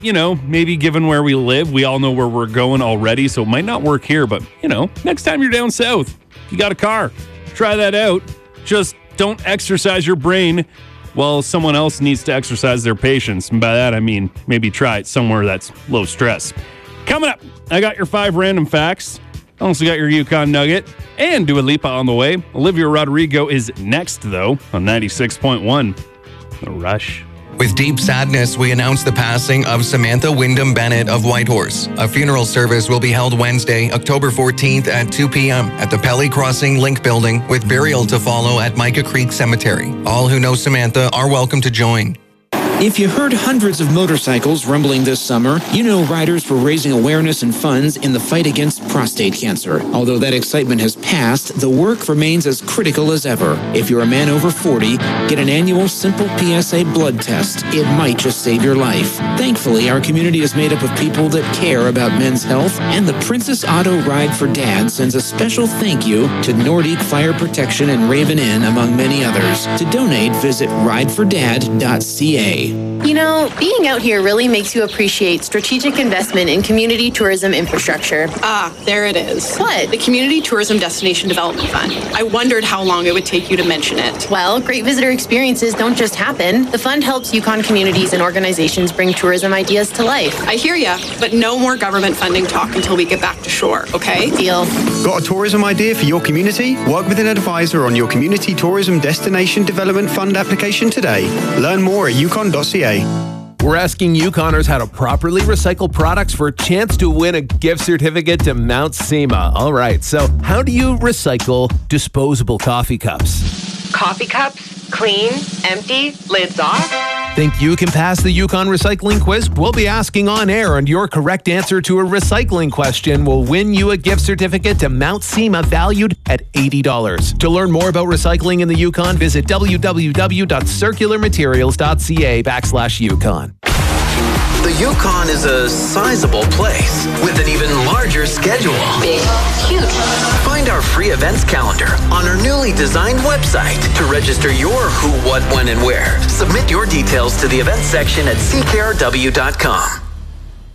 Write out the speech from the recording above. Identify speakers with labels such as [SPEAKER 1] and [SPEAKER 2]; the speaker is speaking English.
[SPEAKER 1] maybe given where we live, we all know where we're going already, so it might not work here. But, next time you're down south, you got a car, try that out. Just don't exercise your brain while someone else needs to exercise their patience. And by that, I mean maybe try it somewhere that's low stress. Coming up, I got your 5 random facts. I also got your Yukon Nugget and Dua Lipa on the way. Olivia Rodrigo is next, though, on 96.1. The Rush.
[SPEAKER 2] With deep sadness, we announce the passing of Samantha Wyndham Bennett of Whitehorse. A funeral service will be held Wednesday, October 14th at 2 p.m. at the Pelly Crossing Link Building, with burial to follow at Micah Creek Cemetery. All who know Samantha are welcome to join.
[SPEAKER 3] If you heard hundreds of motorcycles rumbling this summer, you know riders were raising awareness and funds in the fight against prostate cancer. Although that excitement has passed, the work remains as critical as ever. If you're a man over 40, get an annual simple PSA blood test. It might just save your life. Thankfully, our community is made up of people that care about men's health, and the Princess Auto Ride for Dad sends a special thank you to Nordique Fire Protection and Raven Inn, among many others. To donate, visit ridefordad.ca.
[SPEAKER 4] Being out here really makes you appreciate strategic investment in community tourism infrastructure.
[SPEAKER 5] There it is.
[SPEAKER 4] What?
[SPEAKER 5] The Community Tourism Destination Development Fund. I wondered how long it would take you to mention it.
[SPEAKER 4] Well, great visitor experiences don't just happen. The fund helps Yukon communities and organizations bring tourism ideas to life.
[SPEAKER 5] I hear ya, but no more government funding talk until we get back to shore, okay?
[SPEAKER 4] Deal.
[SPEAKER 6] Got a tourism idea for your community? Work with an advisor on your Community Tourism Destination Development Fund application today. Learn more at yukon.ca.
[SPEAKER 7] We're asking Yukoners how to properly recycle products for a chance to win a gift certificate to Mount Sema. All right, so how do you recycle disposable coffee cups?
[SPEAKER 8] Coffee cups? Clean? Empty? Lids off?
[SPEAKER 7] Think you can pass the Yukon Recycling Quiz? We'll be asking on air, and your correct answer to a recycling question will win you a gift certificate to Mount Sema valued at $80. To learn more about recycling in the Yukon, visit www.circularmaterials.ca/Yukon.
[SPEAKER 9] The Yukon is a sizable place with an even larger schedule.
[SPEAKER 8] Big, huge.
[SPEAKER 9] Find our free events calendar on our newly designed website to register your who, what, when, and where. Submit your details to the events section at ckrw.com.